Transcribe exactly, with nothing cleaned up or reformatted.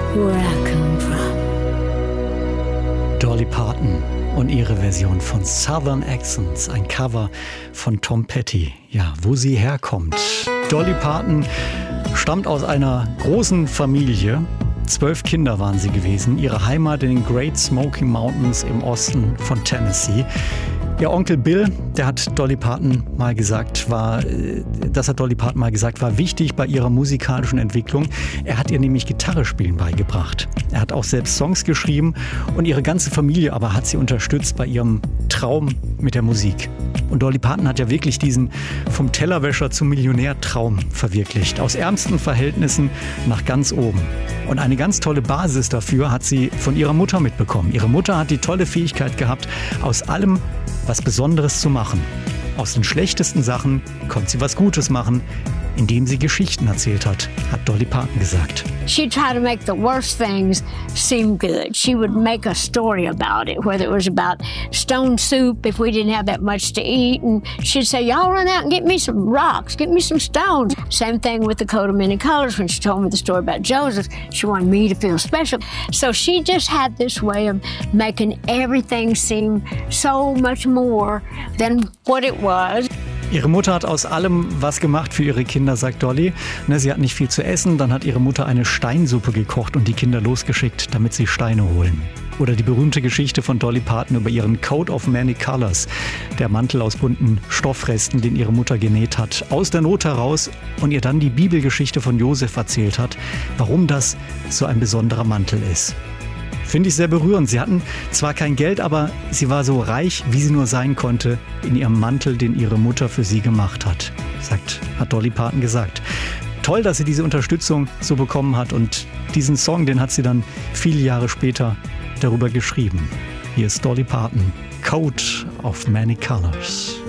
where I come from. Dolly Parton und ihre Version von Southern Accents, ein Cover von Tom Petty. Ja, wo sie herkommt. Dolly Parton stammt aus einer großen Familie. Zwölf Kinder waren sie gewesen. Ihre Heimat in den Great Smoky Mountains im Osten von Tennessee. Ihr Onkel Bill, der hat Dolly Parton mal gesagt, war, das hat Dolly Parton mal gesagt, war wichtig bei ihrer musikalischen Entwicklung. Er hat ihr nämlich Gitarre spielen beigebracht. Er hat auch selbst Songs geschrieben und ihre ganze Familie aber hat sie unterstützt bei ihrem Traum mit der Musik. Und Dolly Parton hat ja wirklich diesen vom Tellerwäscher zum Millionär-Traum verwirklicht. Aus ärmsten Verhältnissen nach ganz oben. Und eine ganz tolle Basis dafür hat sie von ihrer Mutter mitbekommen. Ihre Mutter hat die tolle Fähigkeit gehabt, aus allem was Besonderes zu machen. Aus den schlechtesten Sachen konnte sie was Gutes machen, indem sie Geschichten erzählt hat, hat Dolly Parton gesagt. She tried to make the worst things seem good. She would make a story about it, whether it was about stone soup if we didn't have that much to eat. And she'd say, y'all run out and get me some rocks, get me some stones. Same thing with the coat of many colors. When she told me the story about Joseph, she wanted me to feel special. So she just had this way of making everything seem so much more than what it was. Ihre Mutter hat aus allem was gemacht für ihre Kinder, sagt Dolly. Sie hat nicht viel zu essen, dann hat ihre Mutter eine Steinsuppe gekocht und die Kinder losgeschickt, damit sie Steine holen. Oder die berühmte Geschichte von Dolly Parton über ihren Coat of Many Colors, der Mantel aus bunten Stoffresten, den ihre Mutter genäht hat, aus der Not heraus und ihr dann die Bibelgeschichte von Josef erzählt hat, warum das so ein besonderer Mantel ist. Finde ich sehr berührend. Sie hatten zwar kein Geld, aber sie war so reich, wie sie nur sein konnte, in ihrem Mantel, den ihre Mutter für sie gemacht hat, sagt, hat Dolly Parton gesagt. Toll, dass sie diese Unterstützung so bekommen hat und diesen Song, den hat sie dann viele Jahre später darüber geschrieben. Hier ist Dolly Parton, Coat of Many Colors.